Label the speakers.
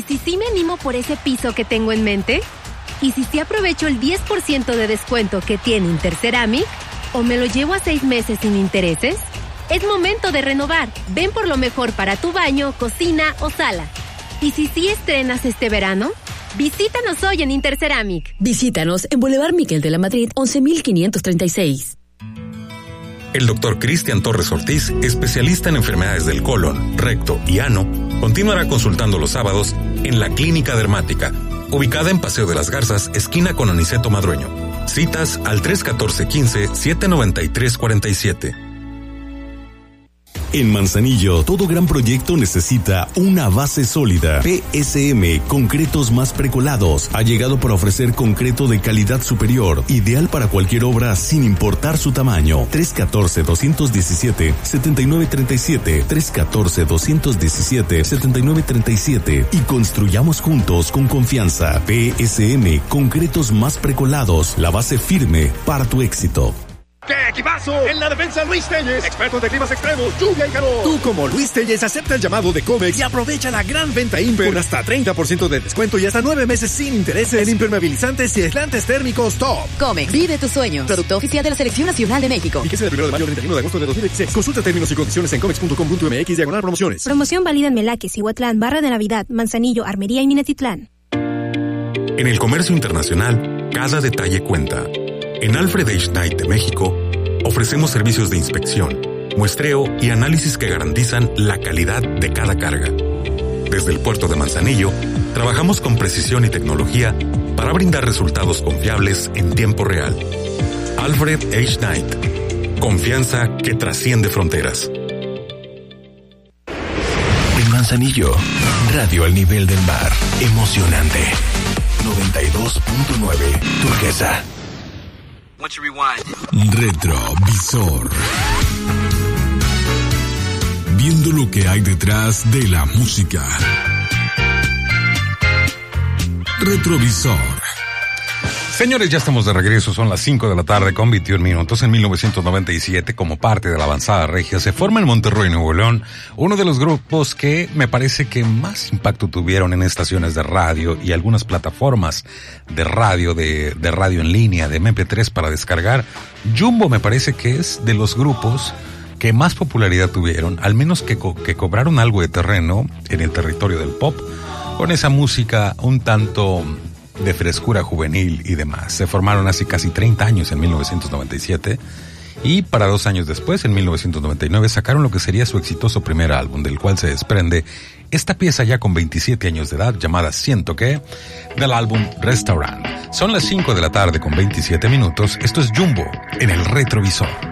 Speaker 1: ¿Y si sí me animo por ese piso que tengo en mente? ¿Y si sí aprovecho el 10% de descuento que tiene Interceramic? ¿O me lo llevo a 6 meses sin intereses? Es momento de renovar. Ven por lo mejor para tu baño, cocina o sala. ¿Y si sí estrenas este verano? Visítanos hoy en Interceramic.
Speaker 2: Visítanos en Boulevard Miguel de la Madrid, 11.536.
Speaker 3: El Dr. Cristian Torres Ortiz, especialista en enfermedades del colon, recto y ano, continuará consultando los sábados en la Clínica Dermática, ubicada en Paseo de las Garzas, esquina con Aniceto Madrueño. Citas al 314-15-793-47.
Speaker 4: En Manzanillo, todo gran proyecto necesita una base sólida. PSM, concretos más precolados, ha llegado para ofrecer concreto de calidad superior, ideal para cualquier obra sin importar su tamaño. 314-217-7937, 314-217-7937 y construyamos juntos con confianza. PSM, concretos más precolados, la base firme para tu éxito.
Speaker 5: ¡Qué equipazo! En la defensa, Luis Telles, experto de climas extremos, lluvia y calor. Tú, como Luis Telles, acepta el llamado de Comex y aprovecha la gran venta Imper con hasta 30% de descuento y hasta 9 meses sin intereses en impermeabilizantes y aislantes térmicos top.
Speaker 2: Comex, vive tus sueños. Producto oficial de la Selección Nacional de México.
Speaker 5: Fíjese del 1 de mayo al 31 de agosto de 2016. Consulta términos y condiciones en comex.com.mx/promociones.
Speaker 6: Promoción válida en Melaques, Cihuatlán, Barra de Navidad, Manzanillo, Armería y Minatitlán.
Speaker 3: En el comercio internacional, cada detalle cuenta. En Alfred H. Knight de México, ofrecemos servicios de inspección, muestreo y análisis que garantizan la calidad de cada carga. Desde el puerto de Manzanillo, trabajamos con precisión y tecnología para brindar resultados confiables en tiempo real. Alfred H. Knight. Confianza que trasciende fronteras.
Speaker 7: En Manzanillo, radio al nivel del mar. Emocionante. 92.9 Turquesa.
Speaker 4: Retrovisor. Viendo lo que hay detrás de la música. Retrovisor.
Speaker 8: Señores, ya estamos de regreso, son las 5 de la tarde con 21 minutos. En 1997, como parte de la avanzada regia, se forma en Monterrey, Nuevo León, uno de los grupos que me parece que más impacto tuvieron en estaciones de radio y algunas plataformas de radio en línea, de MP3 para descargar. Jumbo me parece que es de los grupos que más popularidad tuvieron, al menos que cobraron algo de terreno en el territorio del pop, con esa música un tanto de frescura juvenil y demás. Se formaron hace casi 30 años, en 1997, y para 2 años después, en 1999, sacaron lo que sería su exitoso primer álbum, del cual se desprende esta pieza ya con 27 años de edad, llamada Siento Que, del álbum Restaurant. Son las 5 de la tarde con 27 minutos. Esto es Jumbo en el Retrovisor.